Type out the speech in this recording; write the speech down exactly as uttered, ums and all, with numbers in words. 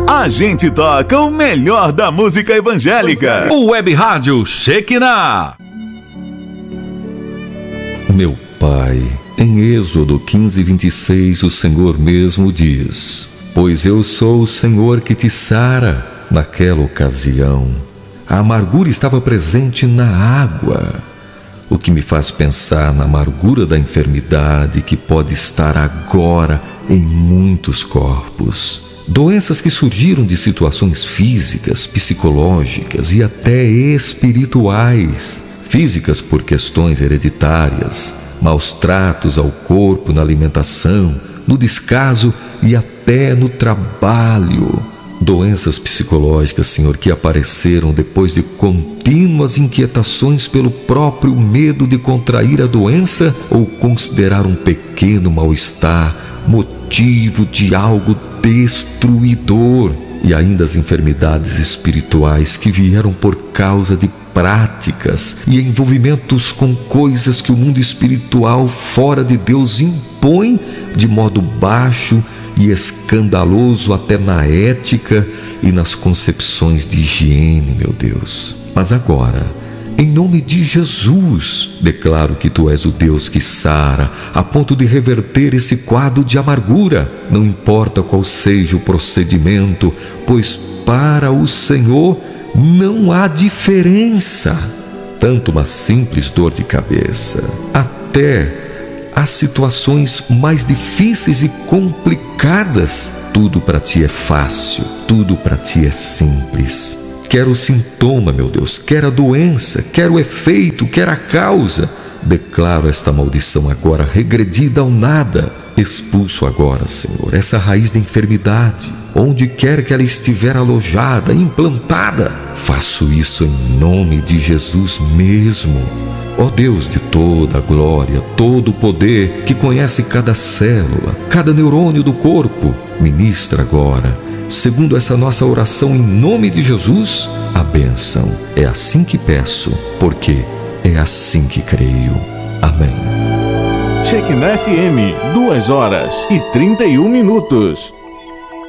A gente toca o melhor da música evangélica. O Web Rádio Shekinah. Meu Pai, em Êxodo quinze, vinte e seis, o Senhor mesmo diz: pois eu sou o Senhor que te sara. Naquela ocasião, a amargura estava presente na água, o que me faz pensar na amargura da enfermidade que pode estar agora em muitos corpos. Doenças que surgiram de situações físicas, psicológicas e até espirituais. Físicas por questões hereditárias, maus tratos ao corpo na alimentação, no descaso e até no trabalho. Doenças psicológicas, Senhor, que apareceram depois de contínuas inquietações pelo próprio medo de contrair a doença ou considerar um pequeno mal-estar motivo de algo destruidor. E ainda as enfermidades espirituais que vieram por causa de práticas e envolvimentos com coisas que o mundo espiritual fora de Deus impõe de modo baixo e escandaloso até na ética e nas concepções de higiene, meu Deus. Mas agora, em nome de Jesus, declaro que Tu és o Deus que sara, a ponto de reverter esse quadro de amargura. Não importa qual seja o procedimento, pois para o Senhor não há diferença. Tanto uma simples dor de cabeça, até as situações mais difíceis e complicadas, tudo para Ti é fácil, tudo para Ti é simples. Quer o sintoma, meu Deus, quer a doença, quer o efeito, quer a causa. Declaro esta maldição agora regredida ao nada. Expulso agora, Senhor, essa raiz da enfermidade, onde quer que ela estiver alojada, implantada. Faço isso em nome de Jesus mesmo. Ó Deus de toda a glória, todo o poder, que conhece cada célula, cada neurônio do corpo, ministra agora, segundo essa nossa oração em nome de Jesus, a bênção. É assim que peço, porque é assim que creio. Amém. Shekinah F M, duas horas e trinta e um minutos.